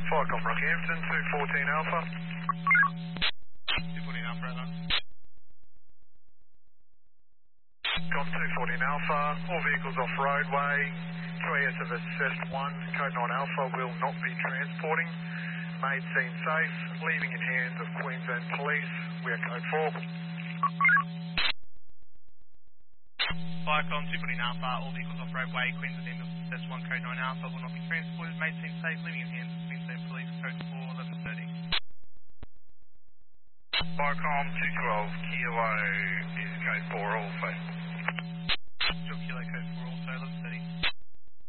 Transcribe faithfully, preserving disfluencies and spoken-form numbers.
Firecom Rockhampton, two fourteen Alpha. two fourteen Alpha, over. Com two fourteen Alpha, all vehicles off roadway. Q A S have assessed one, code nine Alpha will not be transporting. Made scene safe, leaving in hands of Queensland Police. We are code four. Firecom two fourteen Alpha, all vehicles off roadway. Queensland assessed one, code nine Alpha will not be transported. Made scene safe, leaving in hands of Queensland Police. Code four, eleven thirty. Firecom two twelve Kilo is code four also.